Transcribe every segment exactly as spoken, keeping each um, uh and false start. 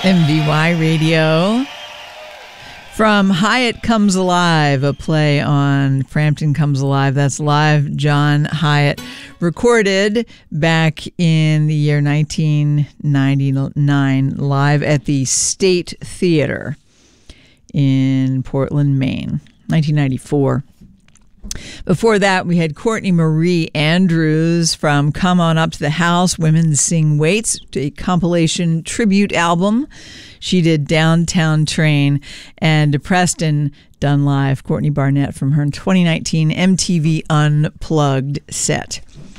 M V Y Radio. From Hyatt Comes Alive, a play on Frampton Comes Alive. That's live John Hyatt, recorded back in the year nineteen ninety-nine, live at the State Theater in Portland, Maine, nineteen ninety-four. Before that, we had Courtney Marie Andrews from Come On Up to the House, Women Sing Waits, a compilation tribute album. She did Downtown Train, and Preston done live, Courtney Barnett, from her twenty nineteen M T V Unplugged set.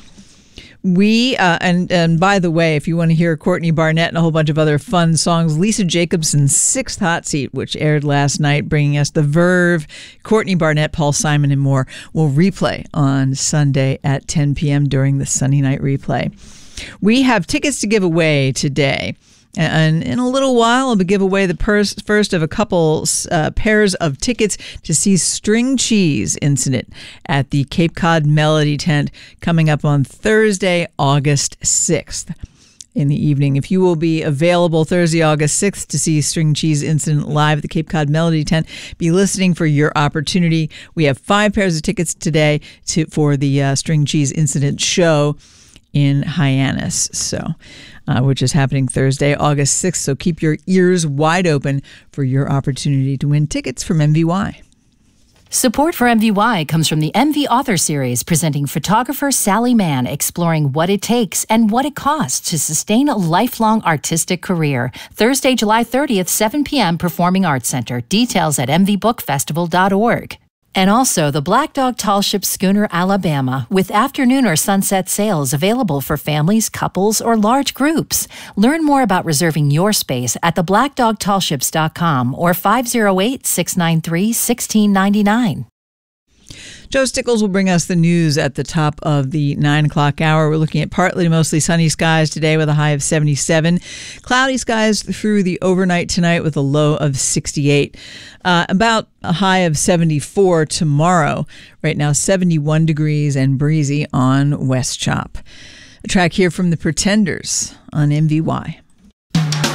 We, uh, and, and by the way, if you want to hear Courtney Barnett and a whole bunch of other fun songs, Lisa Jacobson's Sixth Hot Seat, which aired last night, bringing us The Verve, Courtney Barnett, Paul Simon, and more, will replay on Sunday at ten p.m. during the Sunday night replay. We have tickets to give away today. And in a little while, I'll give away the pers- first of a couple uh, pairs of tickets to see String Cheese Incident at the Cape Cod Melody Tent coming up on Thursday, August sixth in the evening. If you will be available Thursday, August sixth to see String Cheese Incident live at the Cape Cod Melody Tent, be listening for your opportunity. We have five pairs of tickets today to for the uh, String Cheese Incident show in Hyannis, so uh, which is happening Thursday, August sixth. So keep your ears wide open for your opportunity to win tickets from M V Y. Support for M V Y comes from the M V Author Series, presenting photographer Sally Mann, exploring what it takes and what it costs to sustain a lifelong artistic career. Thursday, July thirtieth, seven p.m., Performing Arts Center. Details at m v book festival dot org. And also the Black Dog Tall Ship Schooner Alabama, with afternoon or sunset sails available for families, couples, or large groups. Learn more about reserving your space at the black dog tall ships dot com or five oh eight, six nine three, one six nine nine. Joe Stickles will bring us the news at the top of the nine o'clock hour. We're looking at partly to mostly sunny skies today with a high of seventy-seven. Cloudy skies through the overnight tonight with a low of sixty-eight. Uh, about a high of seventy-four tomorrow. Right now, seventy-one degrees and breezy on West Chop. A track here from The Pretenders on M V Y.